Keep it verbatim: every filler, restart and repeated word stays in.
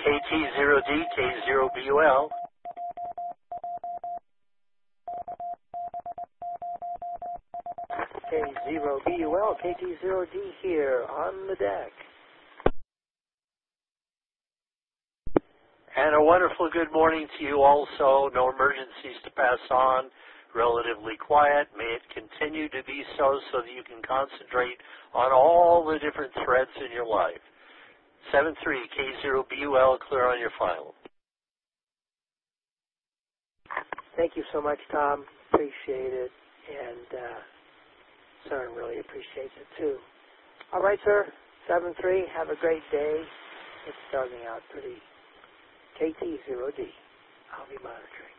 T zero D, K zero B U L. K zero B U L, K T zero D here on the deck. And a wonderful good morning to you also. No emergencies to pass on. Relatively quiet. May it continue to be so so that you can concentrate on all the different threads in your life. seven three K zero B U L, clear on your final. Thank you so much, Tom. Appreciate it. And uh, CERN really appreciates it, too. All right, sir. seven three, have a great day. It's starting out pretty. K T zero D. I'll be monitoring.